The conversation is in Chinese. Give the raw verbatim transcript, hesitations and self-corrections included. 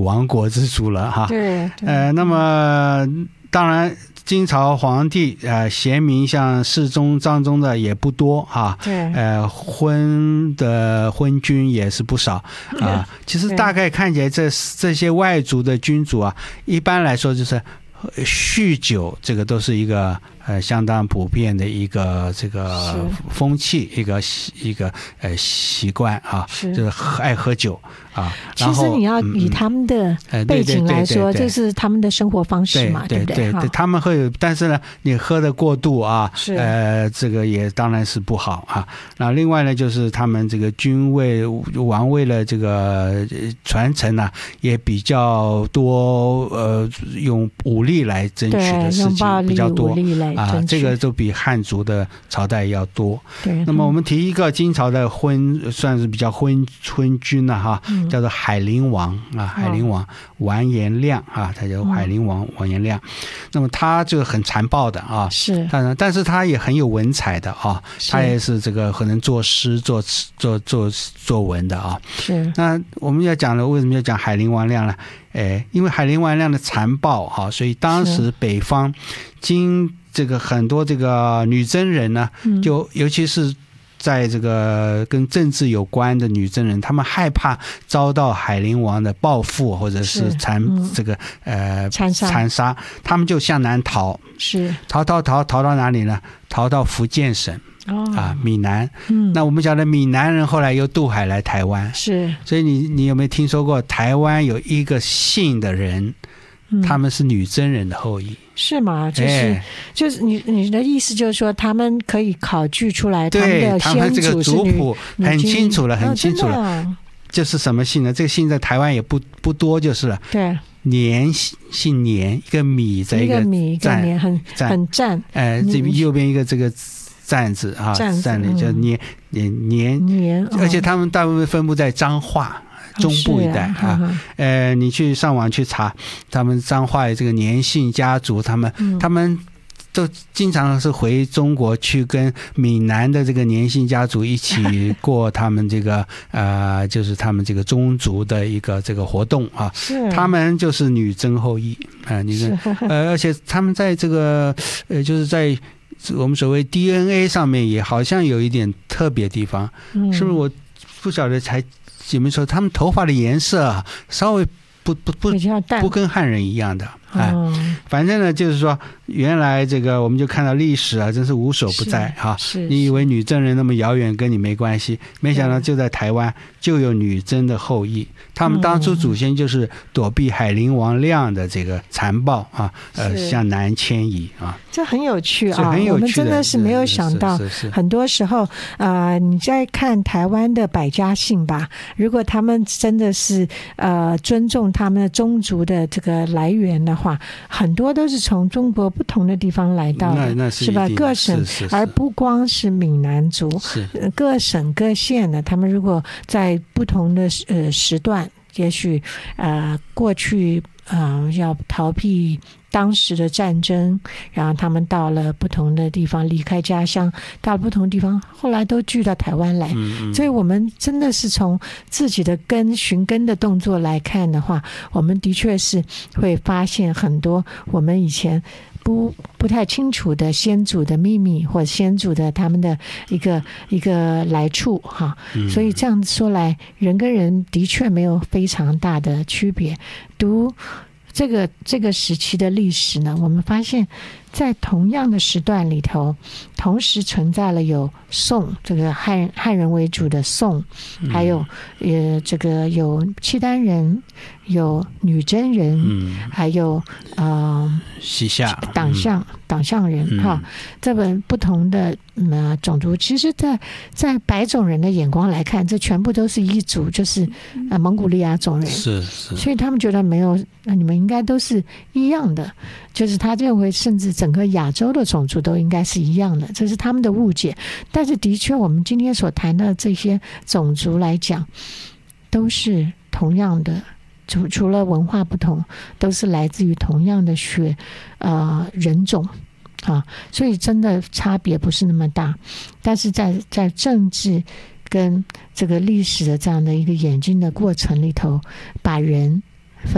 亡国之主了哈。 对， 呃，那么当然。金朝皇帝呃贤明像世宗张宗的也不多啊， 对， 呃昏的昏君也是不少啊。其实大概看起来这这些外族的君主啊，一般来说就是酗酒，这个都是一个呃相当普遍的一个这个风气，一个一个呃习惯啊，就是爱喝酒啊。 其实你要以他们的背景来说，这是他们的生活方式嘛， 对不对？ 对对，他们会有，但是呢，你喝的过度啊，呃，这个也当然是不好啊。那另外呢，就是他们这个君位王位的这个传承呢、啊，也比较多，呃，用武力来争取的事情比较多啊，这个都比汉族的朝代要多。 对， 那么我们提一个金朝的昏，算是比较昏昏君了、啊、哈、嗯，叫做海陵王啊，海陵王完颜亮啊，他叫海陵王完颜亮。那么他就很残暴的啊， 是， 但但是他也很有文采的啊，他也是这个可能作诗、作作作作文的啊。 是。 那我们要讲了，为什么要讲海陵王亮呢？哎，因为海陵王亮的残暴啊，所以当时北方经这个很多这个女真人呢，就尤其是在这个跟政治有关的女真人，他们害怕遭到海陵王的报复或者是残、嗯、这个呃残杀， 残杀，他们就向南逃， 是逃逃逃逃到哪里呢？逃到福建省。哦、啊，闽南，嗯，那我们讲的闽南人后来又渡海来台湾， 是， 所以你你有没有听说过台湾有一个姓的人，嗯、他们是女真人的后裔？ 是吗？就是、哎、就是你你的意思就是说，他们可以考据出来他们的先祖是女， 很清楚了，很清楚了。 哦、 就是什么姓呢？这个姓在台湾也不不多，就是了。 对。 年姓年，一个米在一个米，一个年，很很占。 呃，这边右边一个这个站字啊，站里叫年年年年， 而且他们大部分分布在彰化。中部一带啊，啊呃，你去上网去查，他们彰化这个年姓家族，他们、嗯、他们都经常是回中国去跟闽南的这个年姓家族一起过他们这个呃，就是他们这个宗族的一个这个活动啊。他们就是女真后裔啊、呃，你看，呃，而且他们在这个呃，就是在我们所谓 D N A 上面也好像有一点特别地方，嗯、是不是？我不晓得才。姐妹说，他们头发的颜色啊，稍微不不不不跟汉人一样的，哎，哦、反正呢，就是说，原来这个我们就看到历史啊，真是无所不在哈。你以为女真人那么遥远跟你没关系，没想到就在台湾就有女真的后裔，他们当初祖先就是躲避海陵王亮的这个残暴啊，呃，向南迁移啊。 这很有趣啊，我们真的是没有想到，很多时候呃，你在看台湾的百家姓吧，如果他们真的是呃尊重他们的宗族的这个来源的话，很多都是从中国不同的地方来到的， 那那是是吧？各省，而不光是闽南族，各省各县的，他们如果在不同的呃时段，也许呃过去呃要逃避当时的战争，然后他们到了不同的地方，离开家乡，到了不同的地方，后来都聚到台湾来。嗯嗯，所以我们真的是从自己的根寻根的动作来看的话，我们的确是会发现很多我们以前不不太清楚的先祖的秘密，或者先祖的他们的一个一个来处哈。嗯、所以这样说来，人跟人的确没有非常大的区别。读这个这个时期的历史呢，我们发现在同样的时段里头，同时存在了有宋这个汉汉人为主的宋，还有呃这个有契丹人，有女真人，嗯、还有呃西夏党项、嗯、党项人、嗯、哈，这本不同的呃种族，其实在在白种人的眼光来看，这全部都是一族，就是呃蒙古利亚种人， 是是， 所以他们觉得没有，你们应该都是一样的，就是他认为甚至整个亚洲的种族都应该是一样的，这是他们的误解。但是的确，我们今天所谈的这些种族来讲，都是同样的。除除了文化不同，都是来自于同样的血呃人种啊，所以真的差别不是那么大。但是在在政治跟这个历史的这样的一个演进的过程里头，把人